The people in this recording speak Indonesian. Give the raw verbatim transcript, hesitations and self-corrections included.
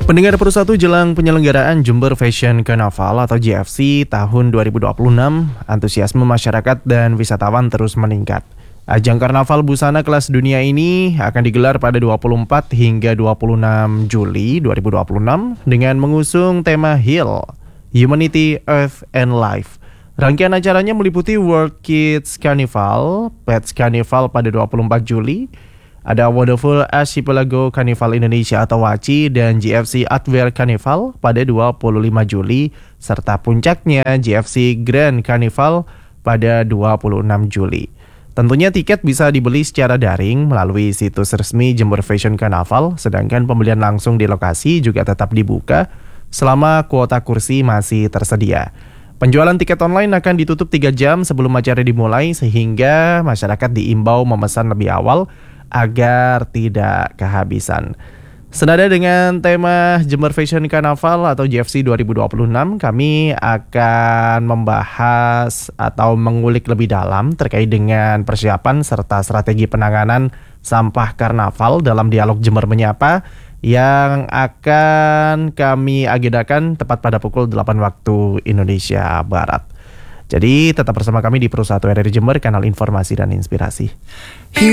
Pendengar Pro satu, jelang penyelenggaraan Jember Fashion Carnival atau J F C tahun dua ribu dua puluh enam, antusiasme masyarakat dan wisatawan terus meningkat. Ajang karnaval busana kelas dunia ini akan digelar pada dua puluh empat hingga dua puluh enam Juli dua ribu dua puluh enam dengan mengusung tema Heal, Humanity, Earth, and Life. Rangkaian acaranya meliputi World Kids Carnival, Pets Carnival pada dua puluh empat Juli, ada Wonderful Archipelago Carnival Indonesia atau WACI dan J F C Artwear Carnival pada dua puluh lima Juli, serta puncaknya J F C Grand Carnival pada dua puluh enam Juli. Tentunya tiket bisa dibeli secara daring melalui situs resmi Jember Fashion Carnival, sedangkan pembelian langsung di lokasi juga tetap dibuka selama kuota kursi masih tersedia. Penjualan tiket online akan ditutup tiga jam sebelum acara dimulai sehingga masyarakat diimbau memesan lebih awal agar tidak kehabisan. Senada dengan tema Jember Fashion Carnival atau J F C dua ribu dua puluh enam, kami akan membahas atau mengulik lebih dalam terkait dengan persiapan serta strategi penanganan sampah karnaval dalam dialog Jember Menyapa yang akan kami agendakan tepat pada pukul delapan waktu Indonesia Barat. Jadi tetap bersama kami di Pro satu R R I Jember, kanal informasi dan inspirasi.